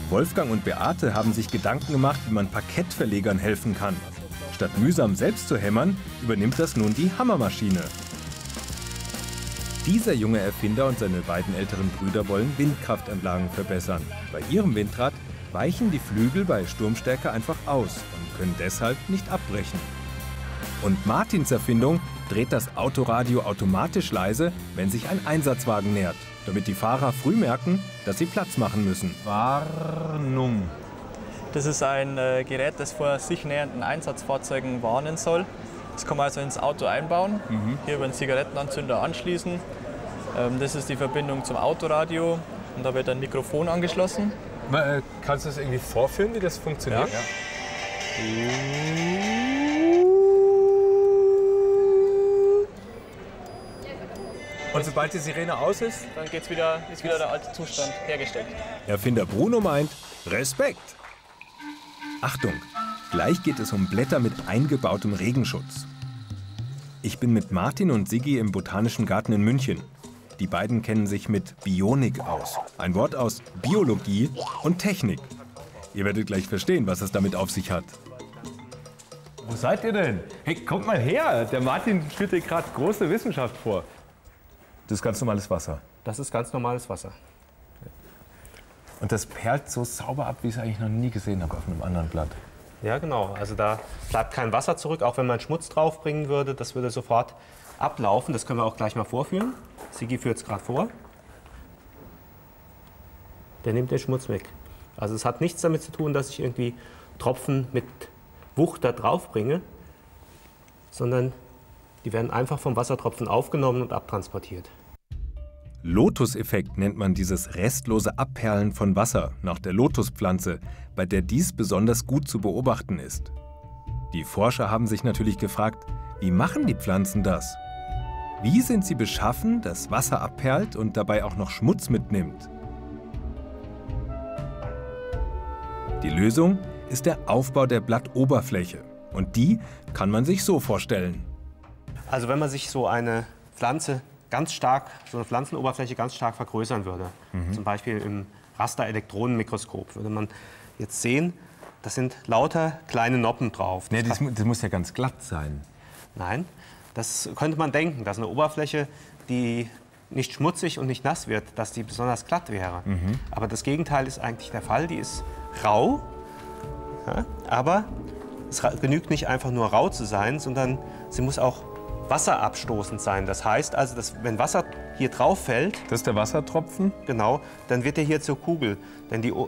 Wolfgang und Beate haben sich Gedanken gemacht, wie man Parkettverlegern helfen kann. Statt mühsam selbst zu hämmern, übernimmt das nun die Hammermaschine. Dieser junge Erfinder und seine beiden älteren Brüder wollen Windkraftanlagen verbessern. Bei ihrem Windrad weichen die Flügel bei Sturmstärke einfach aus und können deshalb nicht abbrechen. Und Martins Erfindung dreht das Autoradio automatisch leise, wenn sich ein Einsatzwagen nähert, damit die Fahrer früh merken, dass sie Platz machen müssen. Warnung. Das ist ein Gerät, das vor sich nähernden Einsatzfahrzeugen warnen soll. Das kann man also ins Auto einbauen, hier über einen Zigarettenanzünder anschließen. Das ist die Verbindung zum Autoradio und da wird ein Mikrofon angeschlossen. Kannst du das irgendwie vorführen, wie das funktioniert? Ja. Und sobald die Sirene aus ist? Dann ist wieder der alte Zustand hergestellt. Erfinder Bruno meint, Respekt! Achtung, gleich geht es um Blätter mit eingebautem Regenschutz. Ich bin mit Martin und Siggi im Botanischen Garten in München. Die beiden kennen sich mit Bionik aus. Ein Wort aus Biologie und Technik. Ihr werdet gleich verstehen, was es damit auf sich hat. Wo seid ihr denn? Hey, kommt mal her! Der Martin führt dir gerade große Wissenschaft vor. Das ist ganz normales Wasser. Das ist ganz normales Wasser. Und das perlt so sauber ab, wie ich es eigentlich noch nie gesehen habe auf einem anderen Blatt. Ja, genau. Also da bleibt kein Wasser zurück, auch wenn man Schmutz draufbringen würde. Das würde sofort ablaufen. Das können wir auch gleich mal vorführen. Sigi führt es gerade vor. Der nimmt den Schmutz weg. Also es hat nichts damit zu tun, dass ich irgendwie Tropfen mit Wucht da drauf bringe, sondern die werden einfach vom Wassertropfen aufgenommen und abtransportiert. Lotus-Effekt nennt man dieses restlose Abperlen von Wasser nach der Lotuspflanze, bei der dies besonders gut zu beobachten ist. Die Forscher haben sich natürlich gefragt, wie machen die Pflanzen das? Wie sind sie beschaffen, dass Wasser abperlt und dabei auch noch Schmutz mitnimmt? Die Lösung ist der Aufbau der Blattoberfläche. Und die kann man sich so vorstellen. Also wenn man sich so eine Pflanze ganz stark, so eine Pflanzenoberfläche ganz stark vergrößern würde, zum Beispiel im Rasterelektronenmikroskop, würde man jetzt sehen, das sind lauter kleine Noppen drauf. Nee, das muss ja ganz glatt sein. Nein, das könnte man denken, dass eine Oberfläche, die nicht schmutzig und nicht nass wird, dass die besonders glatt wäre. Aber das Gegenteil ist eigentlich der Fall, die ist rau, ja, aber es genügt nicht einfach nur rau zu sein, sondern sie muss auch wasserabstoßend sein. Das heißt also, dass wenn Wasser hier drauf fällt, Das ist der Wassertropfen? genau, dann wird er hier zur Kugel. Denn